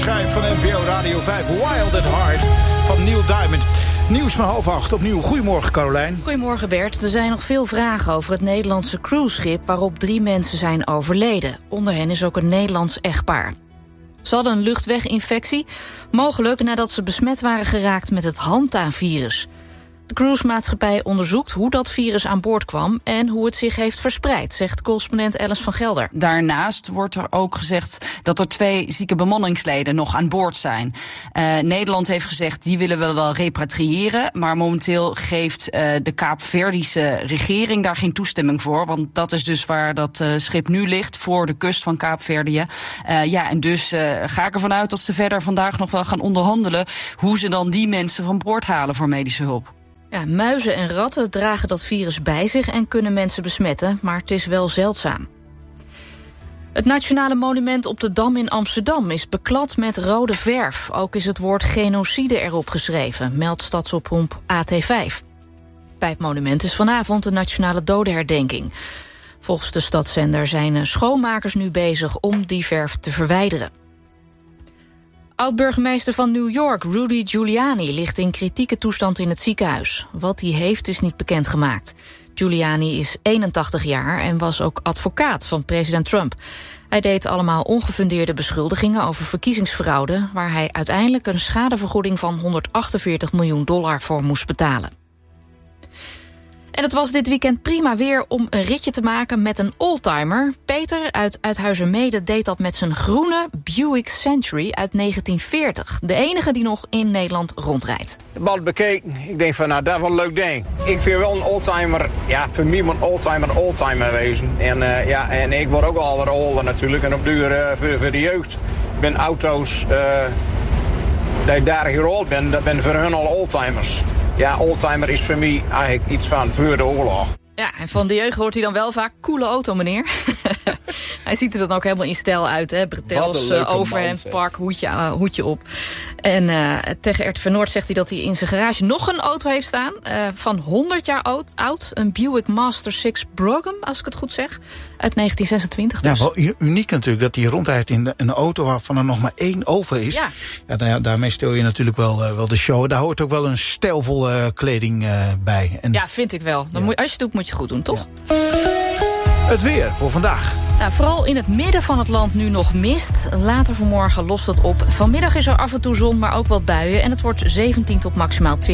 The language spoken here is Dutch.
Schijf van NPO Radio 5, Wild at Heart van Neil Diamond. Nieuws van 7:30 opnieuw. Goedemorgen, Carolijn. Goedemorgen, Bert. Er zijn nog veel vragen over het Nederlandse cruiseschip waarop 3 mensen zijn overleden. Onder hen is ook een Nederlands echtpaar. Ze hadden een luchtweginfectie, mogelijk nadat ze besmet waren geraakt met het Hanta-virus. De cruisemaatschappij onderzoekt hoe dat virus aan boord kwam en hoe het zich heeft verspreid, zegt correspondent Alice van Gelder. Daarnaast wordt er ook gezegd dat er 2 zieke bemanningsleden nog aan boord zijn. Nederland heeft gezegd, die willen we wel repatriëren, maar momenteel geeft de Kaapverdische regering daar geen toestemming voor, want dat is dus waar dat schip nu ligt, voor de kust van Kaapverdië. En dus ga ik ervan uit dat ze verder vandaag nog wel gaan onderhandelen hoe ze dan die mensen van boord halen voor medische hulp. Ja, muizen en ratten dragen dat virus bij zich en kunnen mensen besmetten, maar het is wel zeldzaam. Het Nationale Monument op de Dam in Amsterdam is beklad met rode verf. Ook is het woord genocide erop geschreven, meldt Stadsomroep AT5. Bij het monument is vanavond de Nationale Dodenherdenking. Volgens de stadszender zijn schoonmakers nu bezig om die verf te verwijderen. Oud-burgemeester van New York, Rudy Giuliani, ligt in kritieke toestand in het ziekenhuis. Wat hij heeft is niet bekendgemaakt. Giuliani is 81 jaar en was ook advocaat van president Trump. Hij deed allemaal ongefundeerde beschuldigingen over verkiezingsfraude, waar hij uiteindelijk een schadevergoeding van $148 miljoen voor moest betalen. En het was dit weekend prima weer om een ritje te maken met een oldtimer. Peter uit Uithuizermeeden deed dat met zijn groene Buick Century uit 1940. De enige die nog in Nederland rondrijdt. Ik heb het bekeken. Ik denk van, nou, dat is wel een leuk ding. Ik vind wel een oldtimer, ja, voor mij moet een oldtimer wezen. En ik word ook al wat ouder natuurlijk. En op duur voor de jeugd. Ik ben auto's, dat ik 30 jaar oud ben, dat ben voor hun al oldtimers. Ja, oldtimer is voor mij eigenlijk iets van voor de oorlog. Ja, en van de jeugd hoort hij dan wel vaak coole auto, meneer. Hij ziet er dan ook helemaal in stijl uit, hè. Bretels, overhemd, pak, hoedje op. En tegen RTV Noord zegt hij dat hij in zijn garage nog een auto heeft staan. Van 100 jaar oud. Een Buick Master 6 Brougham, als ik het goed zeg. Uit 1926 dus. Ja, wel uniek natuurlijk dat hij rondrijdt in een auto waarvan er nog maar 1 over is. Ja, daarmee stel je natuurlijk wel de show. Daar hoort ook wel een stijlvolle kleding bij. En ja, vind ik wel. Dan als je het doet, moet je het goed doen, toch? Ja. Het weer voor vandaag. Nou, vooral in het midden van het land nu nog mist. Later vanmorgen lost het op. Vanmiddag is er af en toe zon, maar ook wat buien. En het wordt 17 tot maximaal 20.